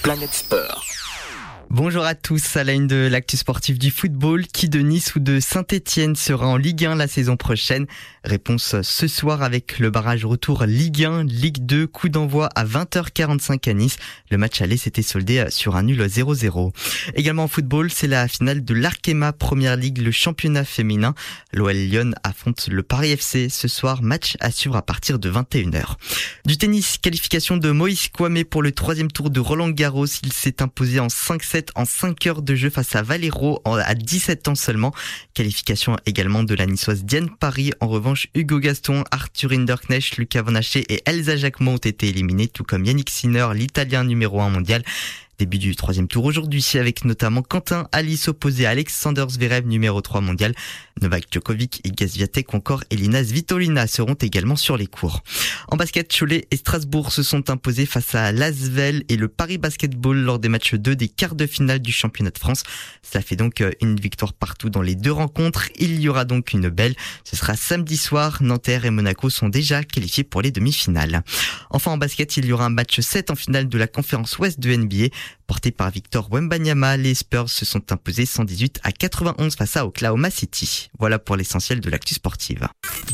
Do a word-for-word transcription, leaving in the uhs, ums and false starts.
Planète Sport. Bonjour à tous, à la une de l'actu sportif du football. Qui de Nice ou de Saint-Etienne sera en Ligue un la saison prochaine? Réponse ce soir avec le barrage retour Ligue un, Ligue deux, coup d'envoi à vingt heures quarante-cinq à Nice. Le match aller s'était soldé sur un nul zéro zéro. Également en football, c'est la finale de l'Arkema Première Ligue, le championnat féminin. L'O L Lyon affronte le Paris F C ce soir, match à suivre à partir de vingt et une heures. Du tennis, qualification de Moïse Kouamé pour le troisième tour de Roland Garros. Il s'est imposé en cinq sept en cinq heures de jeu face à Valero à dix-sept ans seulement. Qualification également de la niçoise Diane Paris. En revanche, Hugo Gaston, Arthur Hinderknecht, Lucas Van Haché et Elsa Jacquemont ont été éliminés, tout comme Yannick Sinner, l'italien numéro un mondial. Début du troisième tour aujourd'hui, avec notamment Quentin Alice opposé à Alexander Zverev, numéro trois mondial. Novak Djokovic, Iga Swiatek ou encore Elina Svitolina seront également sur les cours. En basket, Cholet et Strasbourg se sont imposés face à l'Asvel et le Paris Basketball lors des matchs deux des quarts de finale du championnat de France. Ça fait donc une victoire partout dans les deux rencontres. Il y aura donc une belle. Ce sera samedi soir. Nanterre et Monaco sont déjà qualifiés pour les demi-finales. Enfin en basket, il y aura un match sept en finale de la conférence Ouest de N B A. Porté par Victor Wembanyama, les Spurs se sont imposés cent dix-huit à quatre-vingt-onze face à Oklahoma City. Voilà pour l'essentiel de l'actu sportive.